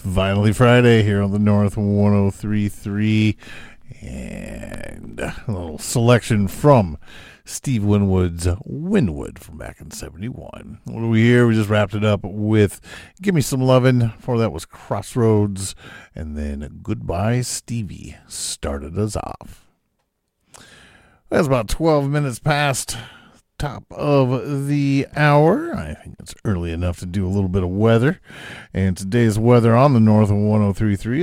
Finally Friday here on the North 103.3, and a little selection from Steve Winwood's Winwood from back in 71. What do we hear? We just wrapped it up with Give Me Some Lovin'. Before that was Crossroads, and then Goodbye Stevie started us off. That's about 12 minutes past top of the hour. I think it's early enough to do a little bit of weather. And today's weather on the North 103.3